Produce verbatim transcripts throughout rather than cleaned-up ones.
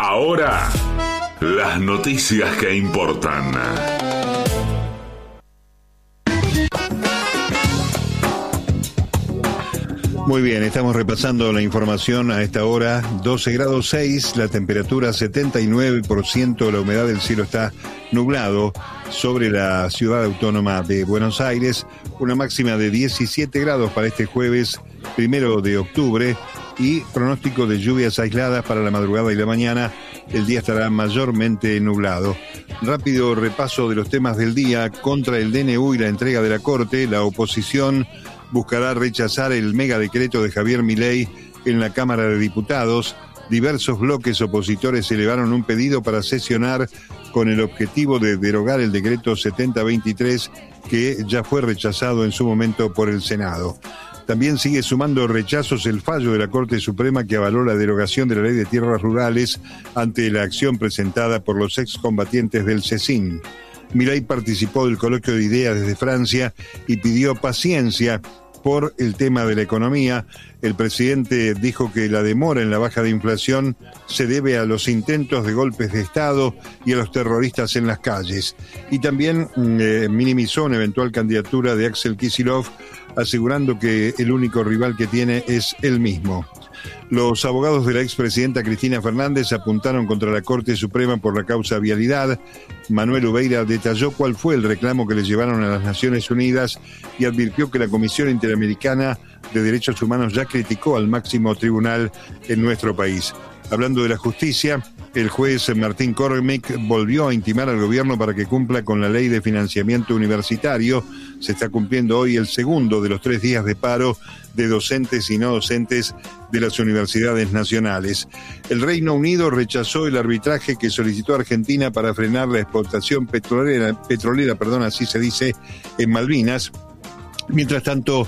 Ahora, las noticias que importan. Muy bien, estamos repasando la información a esta hora. doce grados seis, la temperatura setenta y nueve por ciento, la humedad del cielo está nublado sobre la ciudad autónoma de Buenos Aires. Una máxima de diecisiete grados para este jueves primero de octubre y pronóstico de lluvias aisladas para la madrugada y la mañana. El día estará mayormente nublado. Rápido repaso de los temas del día. Contra el D N U y la entrega de la Corte, la oposición buscará rechazar el megadecreto de Javier Milei en la Cámara de Diputados. Diversos bloques opositores elevaron un pedido para sesionar con el objetivo de derogar el decreto setenta veintitrés, que ya fue rechazado en su momento por el Senado. También sigue sumando rechazos el fallo de la Corte Suprema que avaló la derogación de la Ley de Tierras Rurales ante la acción presentada por los excombatientes del CECIN. Milei participó del coloquio de ideas desde Francia y pidió paciencia por el tema de la economía. El presidente dijo que la demora en la baja de inflación se debe a los intentos de golpes de Estado y a los terroristas en las calles. Y también eh, minimizó una eventual candidatura de Axel Kicillof, asegurando que el único rival que tiene es él mismo. Los abogados de la expresidenta Cristina Fernández apuntaron contra la Corte Suprema por la causa vialidad. Manuel Ubeira detalló cuál fue el reclamo que le llevaron a las Naciones Unidas y advirtió que la Comisión Interamericana de Derechos Humanos ya criticó al máximo tribunal en nuestro país. Hablando de la justicia, el juez Martín Cormick volvió a intimar al gobierno para que cumpla con la ley de financiamiento universitario. Se está cumpliendo hoy el segundo de los tres días de paro de docentes y no docentes de las universidades nacionales. El Reino Unido rechazó el arbitraje que solicitó Argentina para frenar la explotación petrolera, petrolera, perdón, así se dice, en Malvinas. Mientras tanto,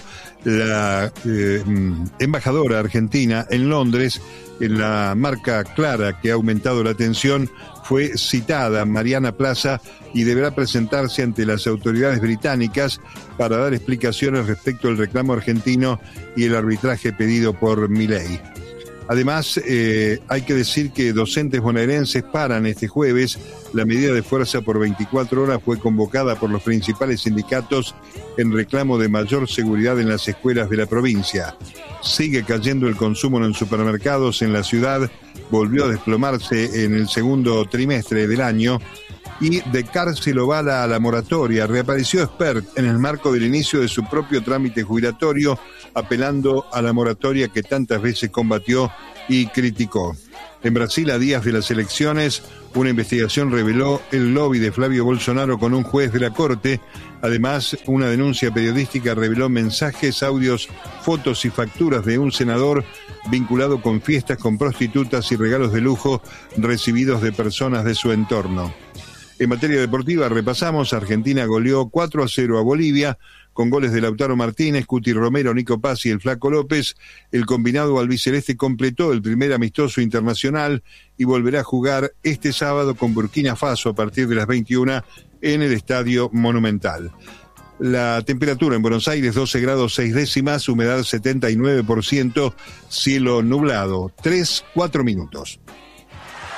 la eh, embajadora argentina en Londres, en la marca Clara que ha aumentado la tensión, fue citada Mariana Plaza y deberá presentarse ante las autoridades británicas para dar explicaciones respecto al reclamo argentino y el arbitraje pedido por Milei. Además, eh, hay que decir que docentes bonaerenses paran este jueves. La medida de fuerza por veinticuatro horas fue convocada por los principales sindicatos en reclamo de mayor seguridad en las escuelas de la provincia. Sigue cayendo el consumo en supermercados en la ciudad, volvió a desplomarse en el segundo trimestre del año. Y de cárcel o bala a la moratoria, reapareció Spert en el marco del inicio de su propio trámite jubilatorio, apelando a la moratoria que tantas veces combatió y criticó. En Brasil, a días de las elecciones, una investigación reveló el lobby de Flavio Bolsonaro con un juez de la Corte. Además, una denuncia periodística reveló mensajes, audios, fotos y facturas de un senador vinculado con fiestas con prostitutas y regalos de lujo recibidos de personas de su entorno. En materia deportiva, repasamos, Argentina goleó cuatro a cero a Bolivia, con goles de Lautaro Martínez, Cuti Romero, Nico Paz y el Flaco López. El combinado albiceleste completó el primer amistoso internacional y volverá a jugar este sábado con Burkina Faso a partir de las veintiuna en el Estadio Monumental. La temperatura en Buenos Aires, doce grados seis décimas, humedad setenta y nueve por ciento, cielo nublado, tres, cuatro minutos.